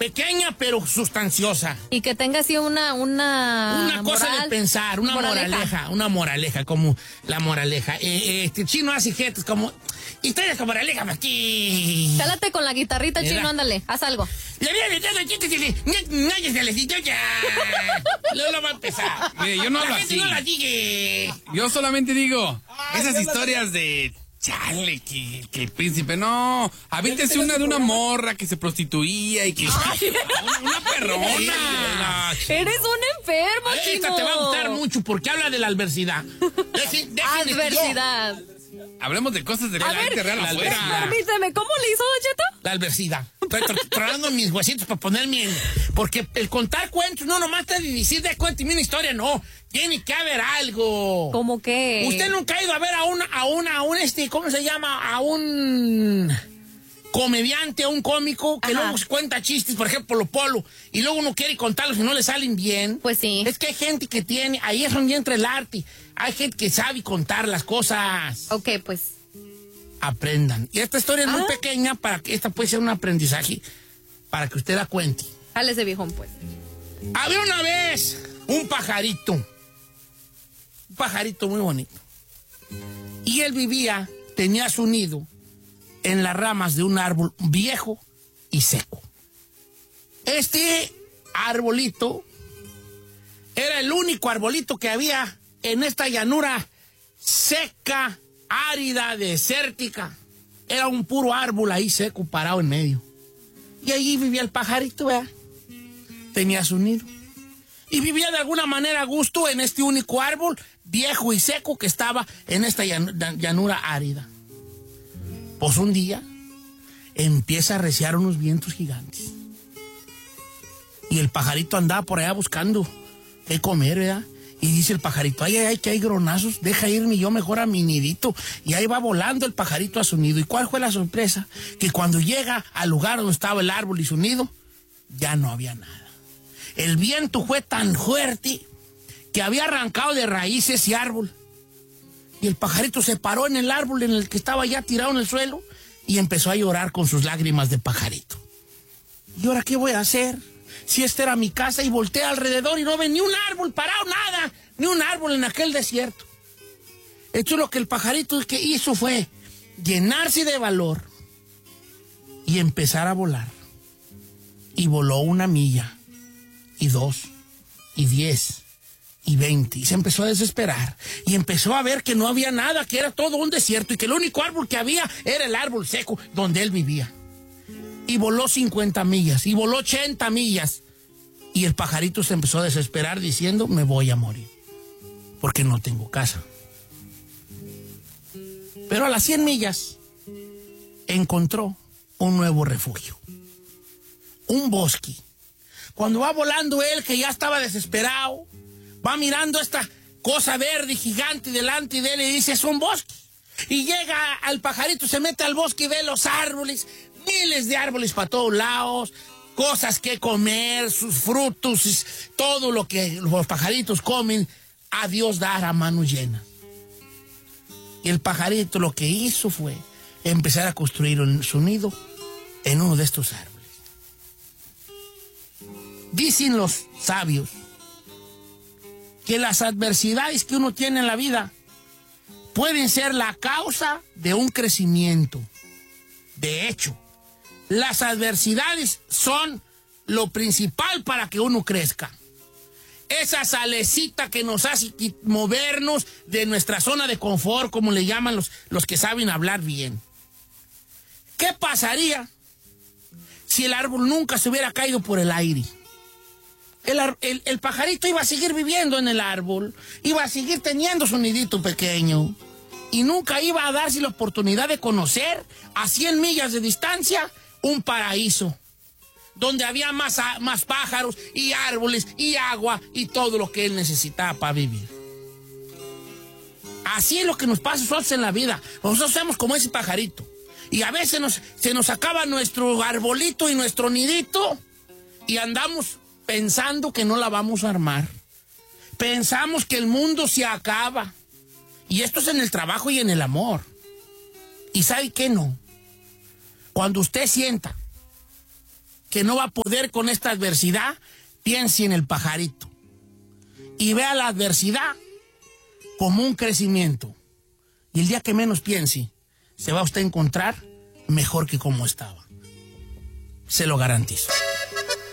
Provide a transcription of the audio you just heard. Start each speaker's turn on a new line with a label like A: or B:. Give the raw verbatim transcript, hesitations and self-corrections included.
A: pequeña pero sustanciosa.
B: Y que tenga así una... Una,
A: una cosa
B: moral,
A: de pensar, una moraleja. moraleja, una moraleja, como la moraleja. Eh, este chino hace gestos como... Historias con moraleja, aquí.
B: Cálate con la guitarrita,
A: Mira.
B: Chino, ándale, haz algo.
A: Luego va a empezar.
C: Mire, yo no hablo
A: La gente
C: así.
A: no la sigue.
C: Yo solamente digo,
A: Ay,
C: esas
A: ya
C: historias de... Chale, que, que el príncipe, no. Avíntese una de una morra que se prostituía y que... una, una perrona.
B: Eres un enfermo,
A: Esta
B: Chino.
A: te va a gustar mucho porque habla de la adversidad. Deje- déjenme que yo-
B: Adversidad.
C: Hablemos de cosas de
B: A
C: la gente
B: ver,
C: real
A: la
C: afuera.
A: adversidad.
B: permíteme, ¿cómo le hizo, Don Cheto?
A: La adversidad. Estoy tr- tronando mis huesitos para ponerme en... Porque el contar cuentos no nomás está de decir de cuento y una historia, no. Tiene que haber algo.
B: ¿Cómo qué?
A: Usted nunca ha ido a ver a un, a un, a un, este, ¿cómo se llama? A un comediante, a un cómico que
B: Ajá.
A: luego se cuenta chistes, por ejemplo, Polo Polo, y luego uno quiere contarlos y no le salen bien.
B: Pues sí.
A: Es que hay gente que tiene, ahí es donde entra el arte. Hay gente que sabe contar las cosas.
B: Ok, pues.
A: Aprendan. Y esta historia es muy
B: Ah.
A: pequeña para que esta puede ser un aprendizaje para que usted la cuente.
B: Dale ese viejón, pues.
A: Había una vez un pajarito. Un pajarito muy bonito. Y él vivía, tenía su nido en las ramas de un árbol viejo y seco. Este arbolito era el único arbolito que había en esta llanura seca, árida, desértica. Era un puro árbol ahí seco, parado en medio. Y allí vivía el pajarito, ¿verdad? Tenía su nido. Y vivía de alguna manera a gusto en este único árbol viejo y seco que estaba en esta llan- llanura árida. Pues un día empieza a arreciar unos vientos gigantes. Y el pajarito andaba por allá buscando qué comer, ¿verdad? Y dice el pajarito, ay, ay, ay, que hay gronazos, deja irme yo mejor a mi nidito. Y ahí va volando el pajarito a su nido. ¿Y cuál fue la sorpresa? Que cuando llega al lugar donde estaba el árbol y su nido, ya no había nada. El viento fue tan fuerte que había arrancado de raíz ese árbol. Y el pajarito se paró en el árbol en el que estaba ya tirado en el suelo y empezó a llorar con sus lágrimas de pajarito. ¿Y ahora qué voy a hacer? Si esta era mi casa, y volteé alrededor y no ve ni un árbol parado, nada, ni un árbol en aquel desierto. Esto es lo que el pajarito que hizo fue llenarse de valor y empezar a volar. Y voló una milla, y dos, y diez, y veinte, y se empezó a desesperar, y empezó a ver que no había nada, que era todo un desierto, y que el único árbol que había era el árbol seco donde él vivía. Y voló cincuenta millas, y voló ochenta millas, y el pajarito se empezó a desesperar diciendo, me voy a morir, porque no tengo casa. Pero a las cien millas encontró un nuevo refugio, un bosque. Cuando va volando él, que ya estaba desesperado, va mirando esta cosa verde gigante delante de él y dice, es un bosque. Y llega al pajarito, se mete al bosque y ve los árboles, miles de árboles para todos lados, cosas que comer, sus frutos, todo lo que los pajaritos comen, a Dios dar a mano llena. Y el pajarito lo que hizo fue empezar a construir su nido en uno de estos árboles. Dicen los sabios que las adversidades que uno tiene en la vida pueden ser la causa de un crecimiento. De hecho, las adversidades son lo principal para que uno crezca. Esa salecita que nos hace movernos de nuestra zona de confort, como le llaman los, los que saben hablar bien. ¿Qué pasaría si el árbol nunca se hubiera caído por el aire? El, el, el pajarito iba a seguir viviendo en el árbol, iba a seguir teniendo su nidito pequeño y nunca iba a darse la oportunidad de conocer a cien millas de distancia un paraíso donde había más, más pájaros y árboles y agua y todo lo que él necesitaba para vivir. Así es lo que nos pasa a nosotros en la vida. Nosotros somos como ese pajarito y a veces nos, se nos acaba nuestro arbolito y nuestro nidito y andamos pensando que no la vamos a armar. Pensamos que el mundo se acaba. Y esto es en el trabajo y en el amor. ¿Y sabe qué no? Cuando usted sienta que no va a poder con esta adversidad, piense en el pajarito y vea la adversidad como un crecimiento. Y el día que menos piense, se va usted a encontrar mejor que como estaba. Se lo garantizo.